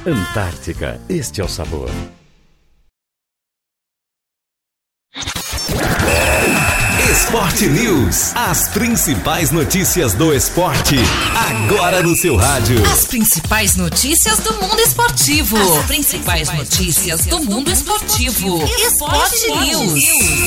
Antártica, este é o sabor. Esporte News, as principais notícias do esporte, agora no seu rádio. As principais notícias do mundo esportivo. As principais notícias do mundo esportivo. Esporte News.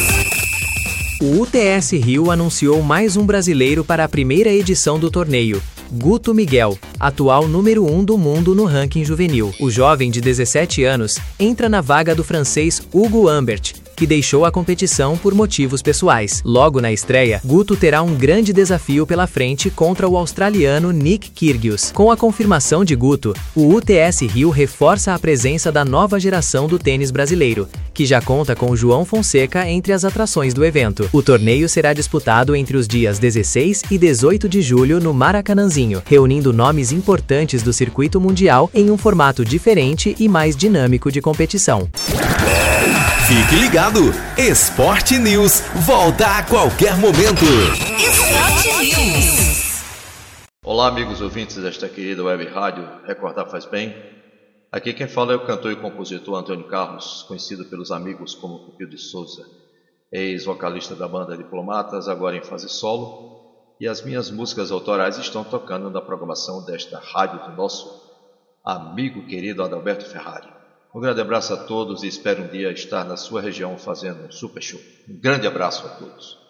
O UTS Rio anunciou mais um brasileiro para a primeira edição do torneio. Guto Miguel, atual número 1 do mundo no ranking juvenil. O jovem de 17 anos entra na vaga do francês Hugo Humbert, que deixou a competição por motivos pessoais. Logo na estreia, Guto terá um grande desafio pela frente contra o australiano Nick Kyrgios. Com a confirmação de Guto, o UTS Rio reforça a presença da nova geração do tênis brasileiro, que já conta com João Fonseca entre as atrações do evento. O torneio será disputado entre os dias 16 e 18 de julho no Maracanãzinho, reunindo nomes importantes do circuito mundial em um formato diferente e mais dinâmico de competição. Fique ligado, Esporte News volta a qualquer momento. Esporte News. Olá, amigos ouvintes desta querida web rádio Recordar Faz Bem. Aqui quem fala é o cantor e compositor Antônio Carlos, conhecido pelos amigos como Pupil de Souza, ex-vocalista da banda Diplomatas, agora em fase solo, e as minhas músicas autorais estão tocando na programação desta rádio do nosso amigo querido Adalberto Ferrari. Um grande abraço a todos e espero um dia estar na sua região fazendo um super show. Um grande abraço a todos.